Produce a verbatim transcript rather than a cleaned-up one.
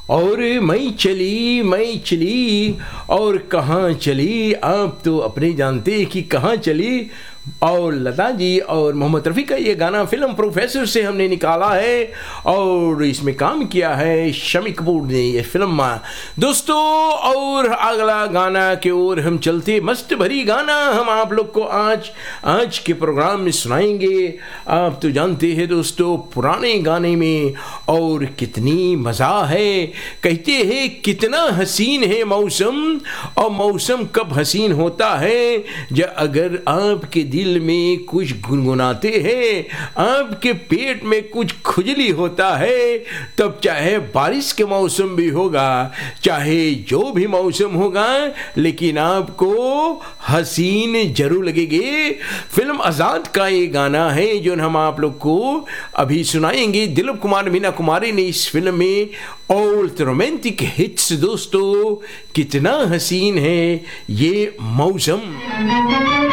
और मैं चली मैं चली और कहाँ चली, आप तो अपने जानते हैं कि कहाँ चली। और लता जी और मोहम्मद रफ़ी का ये गाना फिल्म प्रोफेसर से हमने निकाला है और इसमें काम किया है शम्मी कपूर ने ये फिल्म में दोस्तों। और अगला गाना के ओर हम चलते, मस्त भरी गाना हम आप लोग को आज आज के प्रोग्राम में सुनाएंगे। आप तो जानते हैं दोस्तों पुराने गाने में और कितनी मज़ा है। कहते हैं कितना हसीन है मौसम, और मौसम कब हसीन होता है जब अगर आपके दिल में कुछ गुनगुनाते हैं, आपके पेट में कुछ खुजली होता है, तब चाहे बारिश के मौसम भी होगा, चाहे जो भी मौसम होगा, लेकिन आपको हसीन जरूर लगेगी। फिल्म आज़ाद का ये गाना है जो हम आप लोग को अभी सुनाएंगे। दिलीप कुमार मीना कुमारी ने इस फिल्म में ऑल रोमांटिक हिट्स दोस्तों, कितना हसीन है ये मौसम।